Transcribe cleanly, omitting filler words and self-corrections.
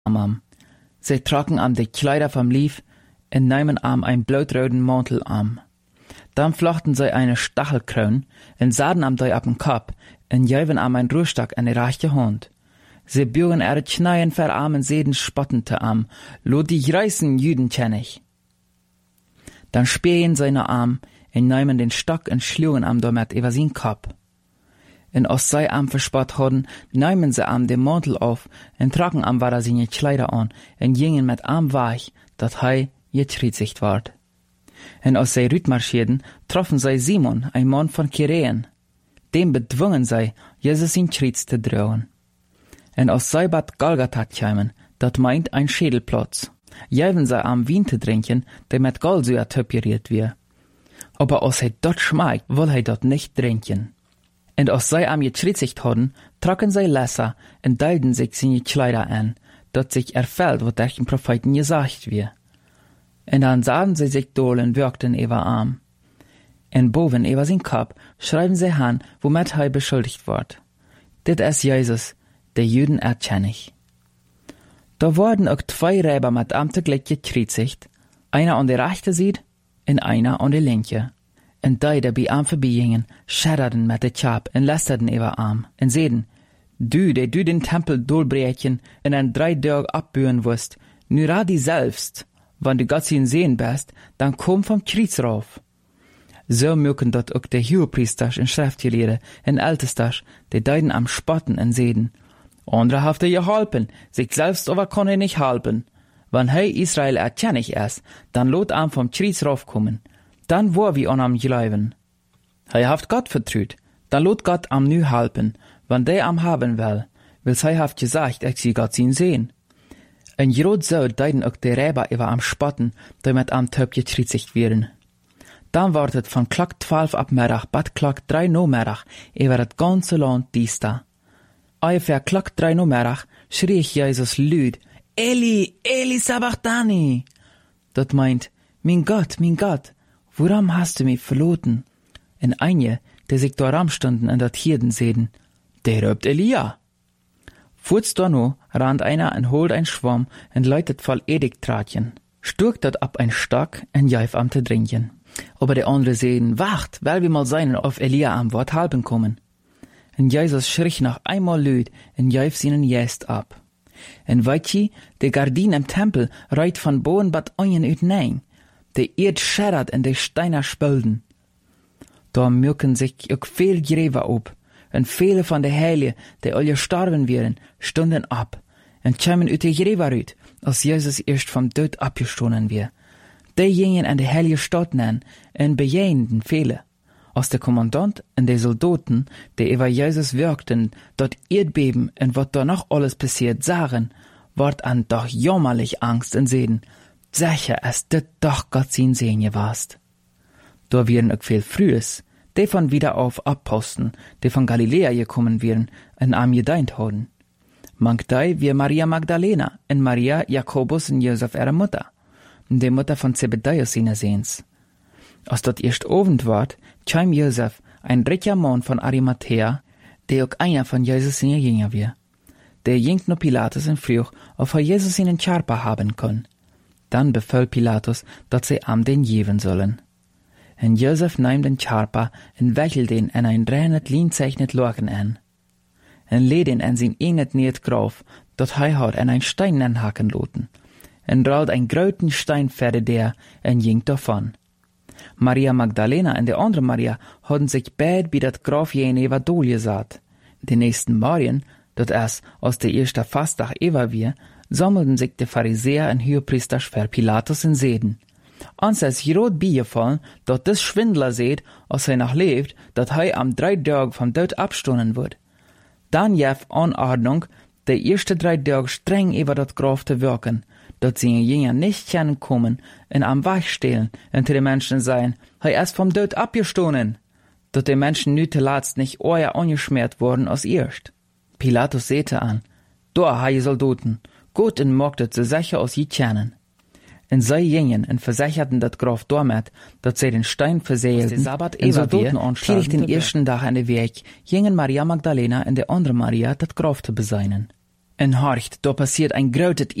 am. Sie tragen am die Kleider vom Lief und nehmen am einen blutroten Mantel am. Dann flochten sie eine Stachelkrone und sahen am die ab den Kopf und jäven am ein Ruhestock an die rechte Hand. Sie bügen ihre Kneien verarmen Seden spottente am, lo die reißen Jüden kenn ich. Dann spähen seine Arm und nehmen den Stock und schlugen am damit über sein Kopf. Und aus sei am verspott hadden, nehmen sie am den Mantel auf und tragen am war seine Kleider an und gingen mit am weich, dat hei getriezigt ward. Und aus sei Rüt marschierten, troffen sei Simon, ein Mann von Kyreen. Dem bedwungen sei, Jesus in Kriez zu drohen. Und aus sei Bad Golgatha kämen, dat meint ein Schädelplatz. Jäven sei am Wien zu trinken, der mit Goldsäure töperiert wird. Aber aus sei dort schmeckt, will er dort nicht trinken. Und aus sei am getriezigt hadden, trocken sei Lesser und deilten sich seine Kleider an, dat sich erfällt, wat durch den Propheten gesagt wird. Und dann sahen sie sich dohlen, wirkten über Arm. Und boven über sein Kopf schreiben sie han, womit er beschuldigt wird. Dit ist Jesus, der Juden erkenn ich. Da wurden auch 2 Räber mit am tegleich gekreuzigt, einer an der rechten Seite und einer an der linke. Und die, die bei am vorbeigingen, schäderten mit der Chap und lästerten über Arm und seden, du den Tempel durchbrechen und in 3 Tagen abbühen wirst, nur radi selbst, wenn du Gott ihn sehen bist, dann komm vom Kreuz rauf. So mögen dort auch der Hohepriester und Schriftgelehrte und Ältester, die deiden am Spotten und seden, andere haft er geholpen, sich selbst aber kann er nicht halten. Wenn hei Israel erkenn ich es, dann lot am vom Kreuz raufkommen, dann wo wir an am glauben. Hei haft Gott vertraut, dann lot Gott am nu halpen, wenn der am haben will hei haft gesagt, ich sie Gott ihn sehen. En grot so deiden auch die Räber über am Spotten, die mit am Töp gekreuzigt werden. Dann wartet von Klock 12 ab Mittag bis Klock 3 no Mittag über das ganze Land dies da. Ungefähr Klock 3 no Mittag schrie ich Jesus laut, Eli, Eli sabachthani. Dat meint, mein Gott, warum hast du mich verloren? Und einige, die sich da rumstunden und dat Hirden sehen, der röpt Elia. Furz da no, rannt einer und holt ein Schwamm und läutet voll Edigtratchen. Sturkt dat ab ein Stock und jäif am zu trinken. Aber die andere sehen, wacht, weil wir mal seinen auf Elia am Wort halben kommen. Und Jesus schrie noch einmal laut und jäif seinen Jäst ab. Und weitje, die Gardin im Tempel reit von boven bat ojen ut nein. Die Erd schärrt und die Steiner spölden. Da mögen sich auch viel Gräber ab. Und viele von der Heilige, die alle gestorben wären, stunden ab. Und kämen ut die Gräber ut, als Jesus erst vom Tod abgestoßen wär. Die gingen an die heilige Stadt nennen und bejahenden viele. Als der Kommandant und die Soldaten, die über Jesus wirkten, dort Erdbeben und was da noch alles passiert sahen, ward an doch jammerlich Angst und sehen, sicher es dit doch Gott sein Sehen gewast. Da wären auch viel Frühes, die von wieder auf Abposten, die von Galiläa gekommen wären und am gedeint hadden. Manch dei wie Maria Magdalena und Maria, Jakobus und Josef ihre Mutter, die Mutter von Zebedäus seine Sehens. Als dat erst Abend ward, kam Josef, ein reicher Mann von Arimathea, der auch einer von Jesus seine Jünger war. Der ging nur Pilatus und frug, ob er Jesus in den Charpa haben kann. Dann befahl Pilatus, dass sie am den geben sollen. Und Josef nahm den Charpa und wächelt ihn in ein reines Lienzeichnet Laken an. Und lädt ihn an sein eigenes Niet Graf, dort hat an ein Stein anhaken loten. Und rollt ein großen Stein ferde der und ging davon. Maria Magdalena und die andere Maria hadden sich beid bei dat Graf Jeneva durchgesagt. Die nächsten Morgen, dat es aus der ersten Fastdag Eva wir, sammelten sich die Pharisäer und Hohepriester für Pilatus in Seden. Uns ist grot beigefallen, dat des Schwindler seht, als er noch lebt, dat er am 3 Tagen vom Tod abstoßen wird. Dann jef Anordnung, die ersten 3 Tage streng über dat Graf zu wirken, dat sie Jünger nicht kommen und am Weg stehlen und die Menschen sagen, er ist vom Tod abgestoßen, dat die Menschen nu zuletzt nicht euer angeschmiert worden als erst. Pilatus sehte an, da hei Soldaten, gut und mogtet sie sicher aus je kennen. Und sie gingen und versicherten dat Graf damit, dat sie den Stein verseelten, und Soldaten anstieg den ersten Tag an den Weg, gingen Maria Magdalena und die andere Maria dat Graf zu beseinen. En horcht, da passiert ein großes